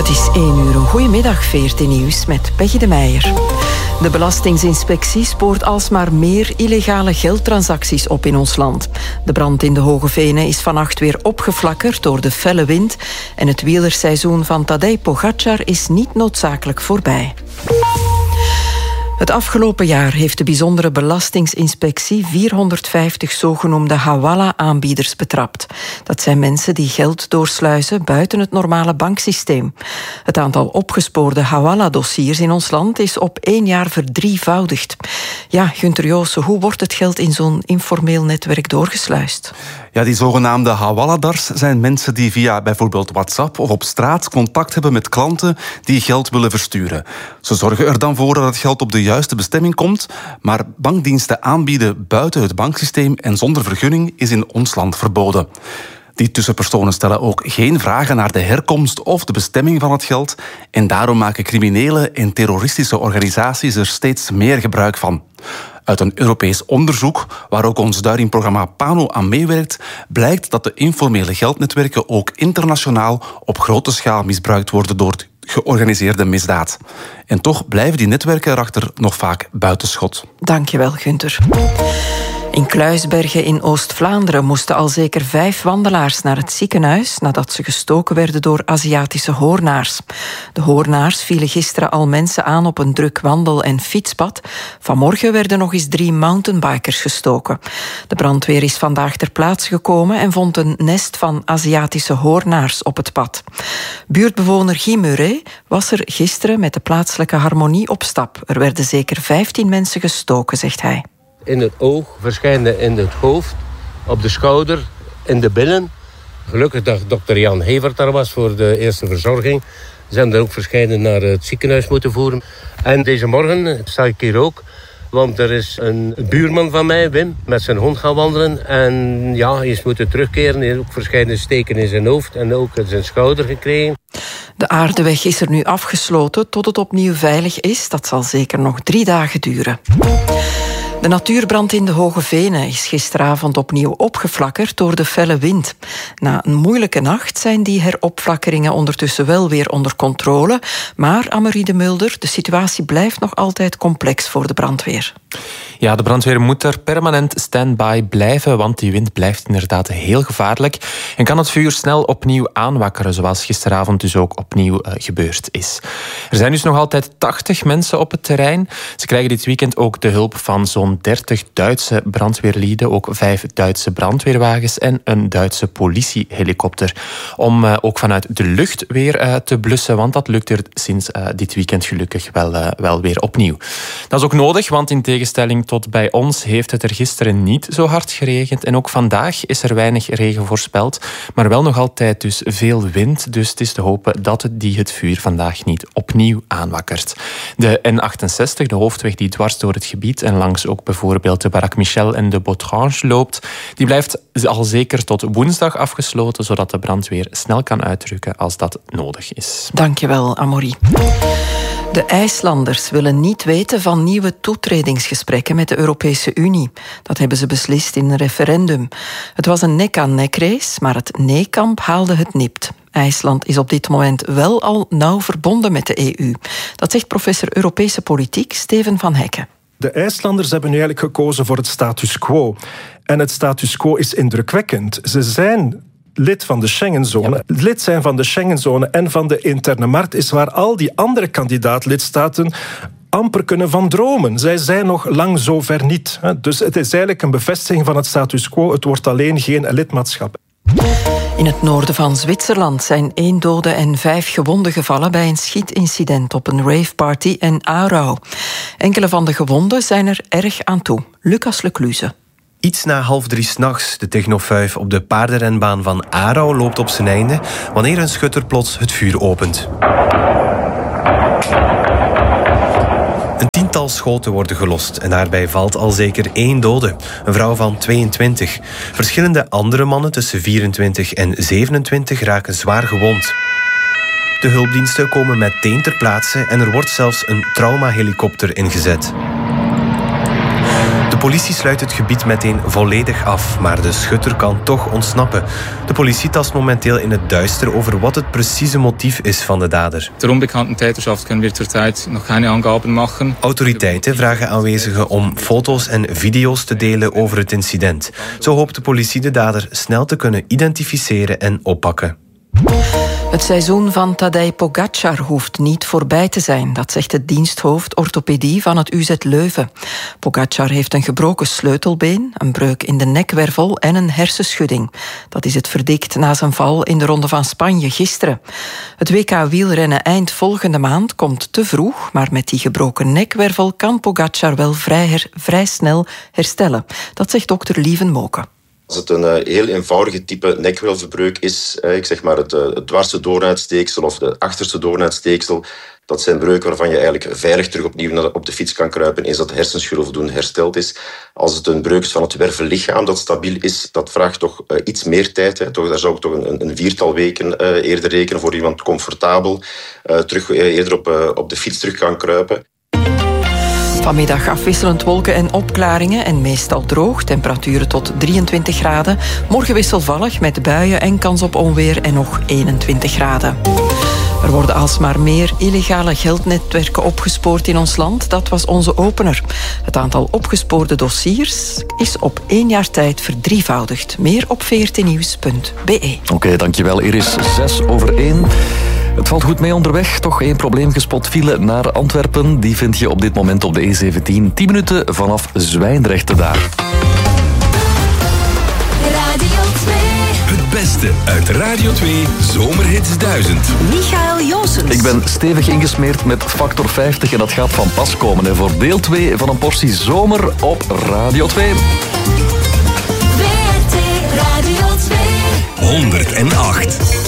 Het is 1 uur. Een goedemiddag, VRT Nieuws met Peggy de Meijer. De Belastingsinspectie spoort alsmaar meer illegale geldtransacties op in ons land. De brand in de Hoge Venen is vannacht weer opgeflakkerd door de felle wind. En het wielerseizoen van Tadej Pogačar is niet noodzakelijk voorbij. Het afgelopen jaar heeft de bijzondere Belastingsinspectie 450 zogenoemde hawala-aanbieders betrapt. Dat zijn mensen die geld doorsluizen buiten het normale banksysteem. Het aantal opgespoorde hawala-dossiers in ons land is op 1 jaar verdrievoudigd. Ja, Gunther Joossen, hoe wordt het geld in zo'n informeel netwerk doorgesluist? Ja, die zogenaamde hawaladars zijn mensen die via bijvoorbeeld WhatsApp of op straat contact hebben met klanten die geld willen versturen. Ze zorgen er dan voor dat het geld op de juiste bestemming komt, maar bankdiensten aanbieden buiten het banksysteem en zonder vergunning is in ons land verboden. Die tussenpersonen stellen ook geen vragen naar de herkomst of de bestemming van het geld en daarom maken criminele en terroristische organisaties er steeds meer gebruik van. Uit een Europees onderzoek, waar ook ons Duiring-programma PANO aan meewerkt, blijkt dat de informele geldnetwerken ook internationaal op grote schaal misbruikt worden door georganiseerde misdaad. En toch blijven die netwerken erachter nog vaak buitenschot. Dankjewel, Gunther. In Kluisbergen in Oost-Vlaanderen moesten al zeker 5 wandelaars naar het ziekenhuis nadat ze gestoken werden door Aziatische hoornaars. De hoornaars vielen gisteren al mensen aan op een druk wandel- en fietspad. Vanmorgen werden nog eens 3 mountainbikers gestoken. De brandweer is vandaag ter plaatse gekomen en vond een nest van Aziatische hoornaars op het pad. Buurtbewoner Guy Murray was er gisteren met de plaatselijke harmonie op stap. Er werden zeker 15 mensen gestoken, zegt hij. In het oog, verschijnen in het hoofd, op de schouder, in de billen. Gelukkig dat dokter Jan Hevert daar was voor de eerste verzorging. Ze hebben er ook verschijnen naar het ziekenhuis moeten voeren. En deze morgen sta ik hier ook, want er is een buurman van mij, Wim, met zijn hond gaan wandelen. En ja, hij is moeten terugkeren. Hij heeft ook verschillende steken in zijn hoofd en ook in zijn schouder gekregen. De aardeweg is er nu afgesloten tot het opnieuw veilig is. Dat zal zeker nog 3 dagen duren. De natuurbrand in de Hoge Venen is gisteravond opnieuw opgeflakkerd door de felle wind. Na een moeilijke nacht zijn die heropflakkeringen ondertussen wel weer onder controle. Maar, Amory de Mulder, de situatie blijft nog altijd complex voor de brandweer. Ja, de brandweer moet er permanent stand-by blijven, want die wind blijft inderdaad heel gevaarlijk en kan het vuur snel opnieuw aanwakkeren, zoals gisteravond dus ook opnieuw gebeurd is. Er zijn dus nog altijd 80 mensen op het terrein. Ze krijgen dit weekend ook de hulp van zo'n 30 Duitse brandweerlieden, ook 5 Duitse brandweerwagens en een Duitse politiehelikopter. Om ook vanuit de lucht weer te blussen, want dat lukt er sinds dit weekend gelukkig wel weer opnieuw. Dat is ook nodig, want in tegenstelling tot bij ons heeft het er gisteren niet zo hard geregend. En ook vandaag is er weinig regen voorspeld, maar wel nog altijd dus veel wind. Dus het is te hopen dat het vuur vandaag niet opnieuw aanwakkert. De N68, de hoofdweg die dwars door het gebied en langs ook bijvoorbeeld de Barak Michel en de Botrange loopt, die blijft al zeker tot woensdag afgesloten, zodat de brandweer snel kan uitrukken als dat nodig is. Dankjewel, Amory. De IJslanders willen niet weten van nieuwe toetredingsgesprekken met de Europese Unie. Dat hebben ze beslist in een referendum. Het was een nek-aan-nek-race, maar het nee-kamp haalde het nipt. IJsland is op dit moment wel al nauw verbonden met de EU. Dat zegt professor Europese politiek Steven van Hekken. De IJslanders hebben nu eigenlijk gekozen voor het status quo. En het status quo is indrukwekkend. Ze zijn lid van de Schengenzone. Ja. Lid zijn van de Schengenzone en van de interne markt is waar al die andere kandidaat-lidstaten amper kunnen van dromen. Zij zijn nog lang zover niet. Dus het is eigenlijk een bevestiging van het status quo. Het wordt alleen geen lidmaatschap. In het noorden van Zwitserland zijn 1 dode en 5 gewonden gevallen bij een schietincident op een raveparty in Aarau. Enkele van de gewonden zijn er erg aan toe. Lucas Lecluze. Iets na 2:30 s'nachts, de technofuif op de paardenrenbaan van Aarau loopt op zijn einde wanneer een schutter plots het vuur opent. Een 10-tal schoten worden gelost en daarbij valt al zeker 1 dode, een vrouw van 22. Verschillende andere mannen tussen 24 en 27 raken zwaar gewond. De hulpdiensten komen meteen ter plaatse en er wordt zelfs een traumahelikopter ingezet. De politie sluit het gebied meteen volledig af, maar de schutter kan toch ontsnappen. De politie tast momenteel in het duister over wat het precieze motief is van de dader. De onbekannte Täterschaft kunnen wir zurzeit nog geen Angaben machen. Autoriteiten vragen aanwezigen om foto's en video's te delen over het incident. Zo hoopt de politie de dader snel te kunnen identificeren en oppakken. Het seizoen van Tadej Pogačar hoeft niet voorbij te zijn. Dat zegt het diensthoofd orthopedie van het UZ Leuven. Pogačar heeft een gebroken sleutelbeen, een breuk in de nekwervel en een hersenschudding. Dat is het verdikt na zijn val in de Ronde van Spanje gisteren. Het WK wielrennen eind volgende maand komt te vroeg, maar met die gebroken nekwervel kan Pogačar wel vrij snel herstellen. Dat zegt dokter Lieven Moken. Als het een heel eenvoudige type nekwervelbreuk is, ik zeg maar het dwarse dooruitsteeksel of de achterste dooruitsteeksel, dat zijn breuken waarvan je eigenlijk veilig terug opnieuw op de fiets kan kruipen eens dat de hersenschil voldoende hersteld is. Als het een breuk is van het wervellichaam dat stabiel is, dat vraagt toch iets meer tijd. Daar zou ik toch een 4-tal weken eerder rekenen voor iemand comfortabel terug eerder op de fiets terug kan kruipen. Vanmiddag afwisselend wolken en opklaringen en meestal droog. Temperaturen tot 23 graden. Morgen wisselvallig met buien en kans op onweer en nog 21 graden. Er worden alsmaar meer illegale geldnetwerken opgespoord in ons land. Dat was onze opener. Het aantal opgespoorde dossiers is op 1 jaar tijd verdrievoudigd. Meer op vrtnieuws.be. Oké, dankjewel Iris. 6:01. Het valt goed mee onderweg. Toch 1 probleem gespot file naar Antwerpen. Die vind je op dit moment op de E17. 10 minuten vanaf Zwijndrecht daar. Radio 2. Het beste uit Radio 2 Zomerhits 1000. Michael Joosens. Ik ben stevig ingesmeerd met factor 50 en dat gaat van pas komen. En voor deel 2 van een portie zomer op Radio 2. WRT Radio 2. 108.